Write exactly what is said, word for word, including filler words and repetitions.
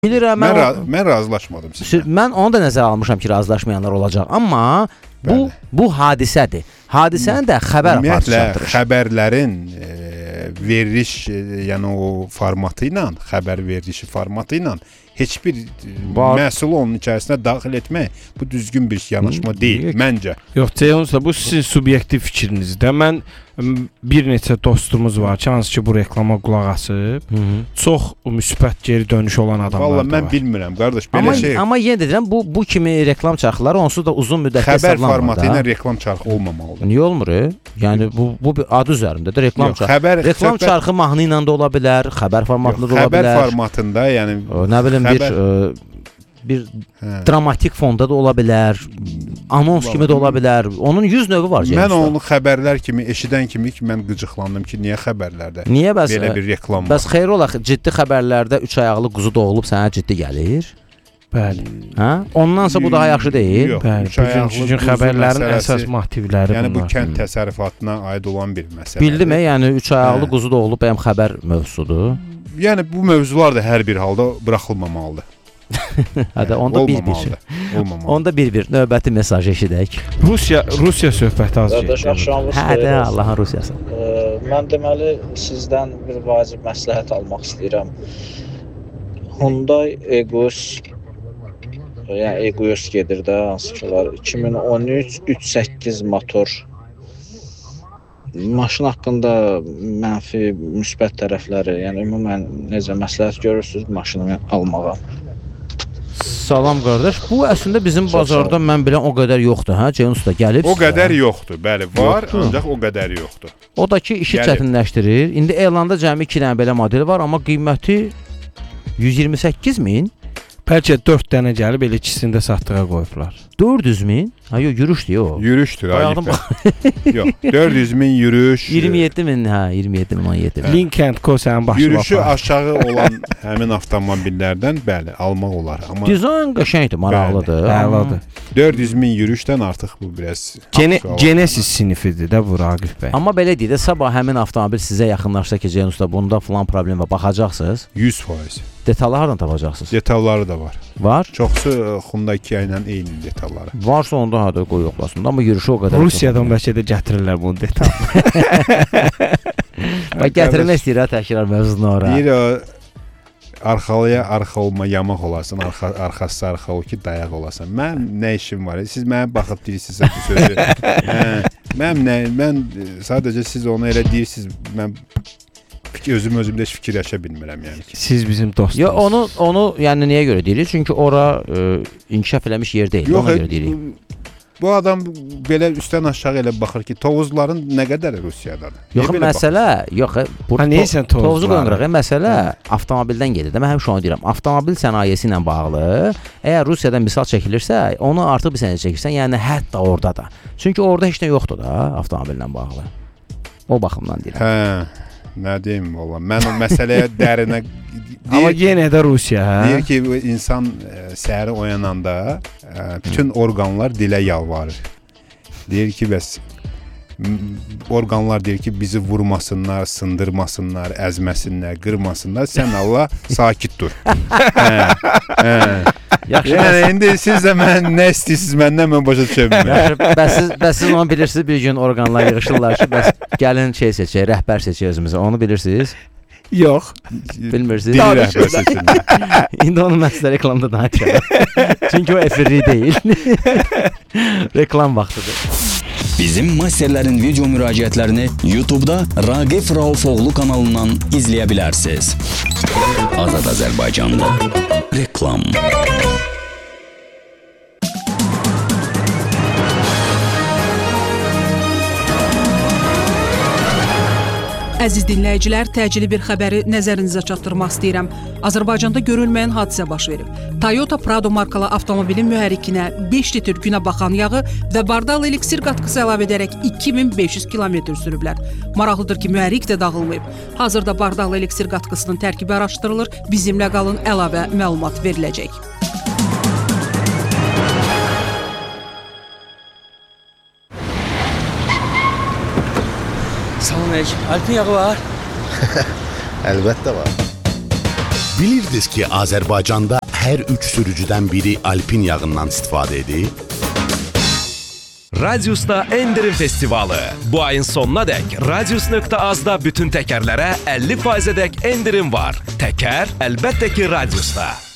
Bilirəm, mən, mən, ra mən razılaşmadım sizlə. Mən onu da nəzərə almışam ki, razılaşmayanlar olacaq. Amma bu, Bəli. bu hadisədir. Hadisəni də xəbər aparıcı çatdırır. Xəbərlərin e, veriliş, e, yəni o formatı ilə, xəbər verilişi formatı ilə heç bir Var. məhsulu onun içərisinə daxil etmək bu düzgün bir yanaşma Hı, deyil, məncə. Yox, Ceyhunsa, bu sizin subyektiv fikrinizdir. Mən bir neçə dostumuz var ki, hansı ki bu reklama qulaq asıb, Hı -hı. çox müsbət geri dönüş olan adamlar Vallahi da var. Mən bilmirəm, qardaş, belə amma, şey. Amma yenə deyirəm, bu, bu kimi reklam çarxları onsuz da uzun müddətdə xəbər hesablanmır formatı da. ilə reklam çarxı olmamalıdır. Niyə olmur? Yəni bu, bu bir adı üzərindədir, reklam Yox, çarxı. Xəbər, reklam söhbət... çarxı mahnı ilə də ola bilər, xəbər formatında Yox, da ola bilər. Xəbər formatında, yəni o, nə bilim xəbər... bir... Ə, bir hə. dramatik fonda da ola bilər, anons kimi də ola bilər. Onun yüz növü var. Mən onu xəbərlər kimi, eşidən kimi ki, mən qıcıqlandım ki, niyə xəbərlərdə niyə bəs, belə bir reklam var? Bəs xeyr ola, ciddi xəbərlərdə üç ayaqlı quzu doğulub sənə ciddi gəlir. Bəli. Hə? Ondansa bu daha yaxşı deyil. Yox, bəli. Bugünkü gün xəbərlərin məsələsi, əsas motivləri yəni bunlar. Bu kənd təsərrüfatına aid olan bir məsələdir. Bildim, yəni üç ayaqlı hə. quzu doğulub bəyəm xəbər mövzusudur. Yəni bu mövzular da hər bir halda buraxılmamalıdır. Hədə onda yəni, bir-bir. Onda bir-bir növbəti mesaj eşidək. Rusiya Rusiya söhbəti az getdi. Hədə Allahın Rusiyası. Ee, mən deməli sizdən bir vacib məsləhət almaq istəyirəm. Hyundai Egus, yəni Egus gedir də, hansı ki var, iki min on üç üç səkkiz motor. Maşın haqqında mənfi, müsbət tərəfləri, yəni ümumən necə məsləhət görürsünüz maşını almağa? Salam qardaş. Bu əslində bizim Çox bazarda salam. Mən bilən o qədər yoxdur, hə? Ceyhun usta gəlib. O qədər yoxdur, bəli, var, yoxdur. Ancaq o qədər yoxdur. O da ki işi gəlib. Çətinləşdirir. İndi elanda cəmi iki dənə belə model var, amma qiyməti yüz iyirmi səkkiz min. Bəlkə dörd dənə gəlib elə ikisini də satdığa qoyublar. dörd yüz min? Ha yox, yürüşdür o. Yürüşdür, ayıp. Yox, dörd yüz min yürüş. iyirmi yeddi min, hə, iyirmi yeddi min, on yeddi min. Lincoln Cosen başına. Yürüşü apar. Aşağı olan həmin avtomobillərdən bəli, almaq olar, amma dizayn qəşəngdir, maraqlıdır. Əladır. dörd yüz min yürüşdən artıq bu biraz Gene Genesis sinifidir də bu Raqif bəy. Amma belə deyək də, sabah həmin avtomobil sizə yaxınlaşsa ki, Ceyhun usta, bunda falan problem var, baxacaqsınız. yüz faiz. Detalları hardan tapacaqsınız? Detalları da var. Var? Çoxsu Hyundai Kia ilə eyni detalları. Varsa onda hada qoy yoxlasın. Amma yürüşü o qədər. Rusiyadan bəlkə də gətirirlər bunu detal. Bax gətirmək istəyir təkrar mövzunu ora. Deyir o arxalıya arxa olma, yamaq olasın, arxa arxası arxa ol ki, dayaq olasan. Mən nə işim var? Siz mənə baxıb deyirsinizsə bu sözü. Hə, mən nə, mən sadəcə siz onu elə deyirsiniz. Mən özüm özümdə heç fikirləşə bilmirəm yəni ki. Siz bizim dostunuz. Yo onu onu yəni niyə görə deyirik? Çünki ora e, inkişaf eləmiş yer deyil. Yox, ona görə deyirik. Bu adam belə üstdən aşağı elə baxır ki, Tovuzların nə qədər Rusiyadadır. Yox, məsələ, yox, burada neysən Tovuzu qoyuruq. Məsələ avtomobildən gedir. Mən həmişə onu deyirəm. Avtomobil sənayesi ilə bağlı, əgər Rusiyadan misal çəkilirsə, onu artıq bir sənə çəkirsən, yəni hətta orada da. Çünki orada heç nə yoxdur da avtomobillə bağlı. O baxımdan deyirəm. Hə. Nə deyim valla, mən o məsələyə dərinə deyir, amma yenə də Rusiya, hə? Deyir ki, insan e, səhəri oyananda e, bütün orqanlar dilə yalvarır. Deyir ki, bəs orqanlar deyir ki, bizi vurmasınlar, sındırmasınlar, əzməsinlər, qırmasınlar. Sən Allah sakit dur. Hə. Hə. Yaxşı. Yəni indi siz də mən nə istəyirsiniz məndən, mən başa düşə bilmirəm. Bəs siz bəs siz onu bilirsiniz, bir gün orqanlar yığışırlar ki, bəs gəlin şey seçək, rəhbər seçək özümüzə. Onu bilirsiniz? Yox. Bilmirsiniz. Dil rəhbər seçin. İndi onun məsələ reklamda daha çıxar. Çünki o efirli deyil. Reklam vaxtıdır. Bizim masterlərin video müraciətlərini YouTube'da Raqif Raufoğlu kanalından izləyə bilərsiniz. Azad Azərbaycanda reklam. Əziz dinləyicilər, təcili bir xəbəri nəzərinizə çatdırmaq istəyirəm. Azərbaycanda görülməyən hadisə baş verib. Toyota Prado markalı avtomobilin mühərrikinə beş litr günə baxan yağı və bardal eliksir qatqısı əlavə edərək iki min beş yüz kilometr sürüblər. Maraqlıdır ki, mühərrik də dağılmayıb. Hazırda bardal eliksir qatqısının tərkibi araşdırılır, bizimlə qalın, əlavə məlumat veriləcək. Salam əleykum. Alpin yağı var? Əlbəttə var. Bilirdiniz ki Azərbaycanda hər üç sürücüdən biri Alpin yağından istifadə edir? Radius'ta Endirim Festivalı. Bu ayın sonuna dək radius nöqtə azda bütün təkərlərə əlli faizədək endirim var. Təkər əlbəttə ki Radius'ta.